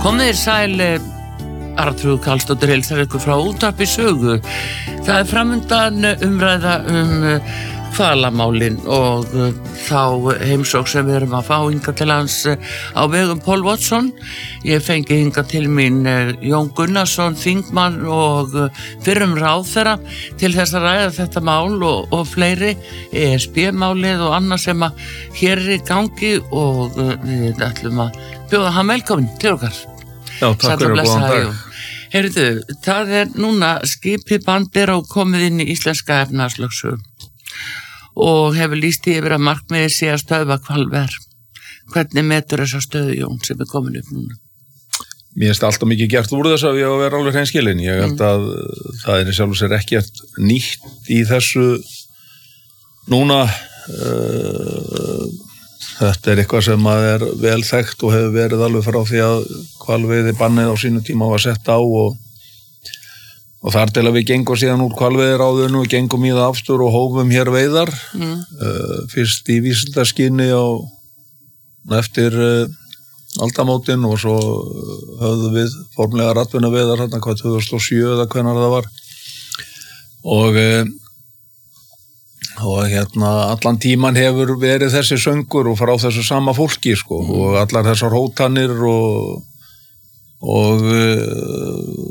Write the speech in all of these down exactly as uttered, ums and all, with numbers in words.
Komið þér sæl, Arnþrúður Karlsdóttir heilsar ykkur frá Útvarpi Sögu. Það er framundan umræða um hvalamálin og þá heimsókn sem við erum að fá hingað til hans á vegum Paul Watson. Ég fengi hingað til mín Jón Gunnarsson, þingmann og fyrrum ráðherra til þess að ræða þetta mál og, og fleiri, E S B-málið og annað sem að hér er í gangi og við ætlum að bjóða hann velkomin til okkar. Já, takk fyrir og góðan dag. Heyrðu, það er núna skipið Bandera og komið inn í íslenska efnahagslögsögu og hefur lýst yfir að markmiðið sé að stöðva hvalveiðar. Hvernig metur þessa stöðu, Jón, sem er komin upp núna? Mér finnst alltaf mikið gert úr þess að ég á að vera alveg hreinskilinn. Ég held að mm. það er í sjálfu sér ekkert nýtt í þessu núna. Uh, þetta er eitthvað sem að er vel þekkt og hefur verið alveg frá því að hvalveiði bannið á sínu tíma var sett á og Og þar til að við gengum síðan úr hvalveiðiráðinu og gengum í það aftur og hófum hér veiðar. Mm. Uh, fyrst í vísindaskyni á eftir uh, aldamótin og svo höfðum við formlega atvinnuveiðar hérna hvað tvö þúsund og sjö eða hvenær það var. Og, uh, og hérna allan tíman hefur verið þessi söngur og frá þessu sama fólki sko mm. og allar þessar hótanir og, og uh,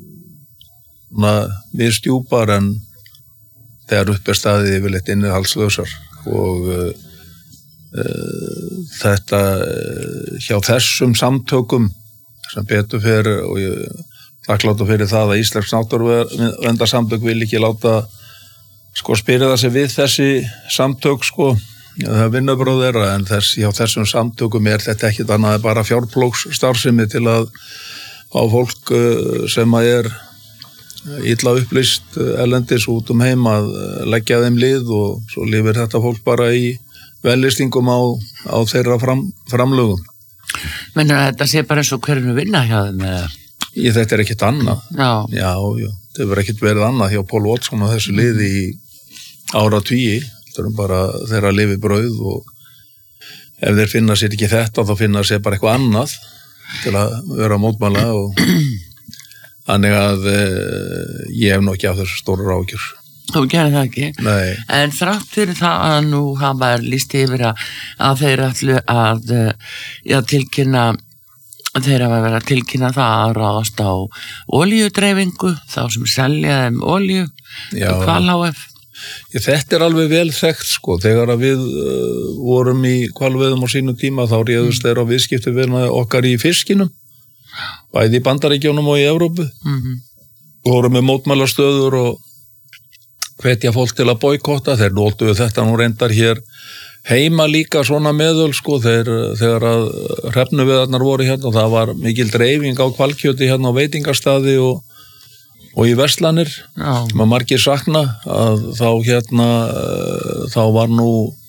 við stjúpar en þegar upp er staðið yfirleitt innihalslausar og uh, uh, þetta uh, hjá þessum samtökum sem betur fyrir og ég þakklátur fyrir það að Íslensk náttúruverndarsamtök vil ekki láta sko spyrja það sig við þessi samtök sko það er vinnubröð þeirra en þess, hjá þessum samtökum er þetta ekkit annað bara fjárplóksstarfsemi til að á fólk uh, sem að er illa upplýst erlendis út um heim að leggja þeim lið og svo lifir þetta fólk bara í vellistingum á, á þeirra fram, framlögum. Menur að þetta sé bara eins og hverjum vinna hjá þeim? Eða? Ég, þetta er ekkit annað. Já. Já, já. Þetta hefur ekkit verið annað hjá Paul Watson og þessu liði í áratugi. Þetta er bara þeirra lifi brauð og ef þeir finna sér ekki þetta þá finna sér bara eitthvað annað til að vera mótmæla og Þannig að uh, ég hef nú ekki á þessu stóru rákjur. Þú gerir það ekki? Nei. En þrátt fyrir það að nú hafa lýst yfir að, að þeir ætlu að já, tilkynna, þeir hafa verið að tilkynna það að ráðast á olíudreifingu, þá sem selja þeim olíu, Hval H F. Ég, þetta er alveg vel þekkt sko. Þegar að við uh, vorum í hvalveiðum á sínu tíma þá réðust mm. þeir á viðskipti við okkar í fiskinum. Bæði í Bandaríkjónum og í Evrópu mm-hmm. og vorum með mótmælastöður og hvetja fólk til að boykotta þeir nólduðu þetta nú reyndar hér heima líka svona meðöl sko þeir, þegar að hrefnuveiðarnar voru hérna og það var mikil dreifing á hvalkjöti hérna á veitingastaði og, og í verslanir sem að margir sakna að þá hérna þá var nú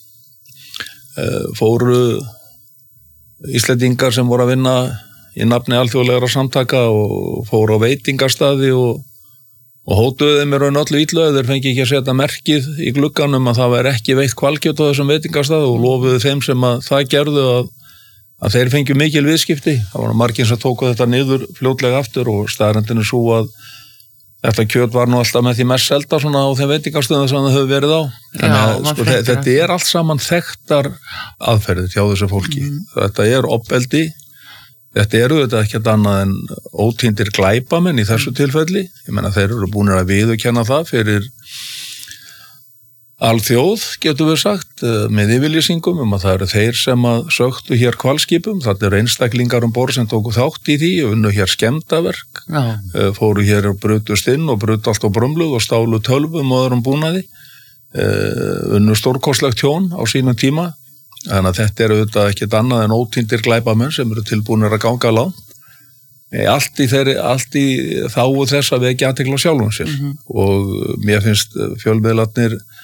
fóru Íslendingar sem voru að vinna í nafni alþjóðlegra samtaka og fór á veitingastaði og, og hótuðu þeim í raun öllu illu þeir fengi ekki að setja merkið í glugganum að það væri ekki veitt hvalkjöt á þessum veitingastaði og lofuðu þeim sem að það gerðu að, að þeir fengju mikil viðskipti. Það var margir sem tóku þetta niður fljótlega aftur og staðreyndin er svo að þetta kjöt var nú alltaf með því mest selda svona á þeim veitingastöðum sem það hefur verið á. Þannig að Já, sko, þetta er allt saman þekktar aðferðir hjá þessu fólki. Mm. Þetta er ofbeldi. Þetta eru þetta ekkert annað en ótíndir glæpamenn í þessu tilfelli. Ég meina þeir eru búinir að viðurkenna það fyrir alþjóð, getur við sagt, með yfirlýsingum um að það eru þeir sem að söktu hér hvalskipum. Það eru einstaklingar um borð sem tóku þátt í því og unnu hér skemmdaverk. Já. Fóru hér og brutust inn og brutu allt á brumluð og stálu tölvum og öðrum búnaði. Unnu stórkostlegt tjón á sínum tíma. Þannig að þetta eru auðvitað ekkert annað en ótíndir glæpamenn sem eru tilbúinir að ganga langt. Allt í, þeirri, allt í þáu þess að vekja athygli á sjálfum sér. Mm-hmm. Og mér finnst fjölmiðlarnir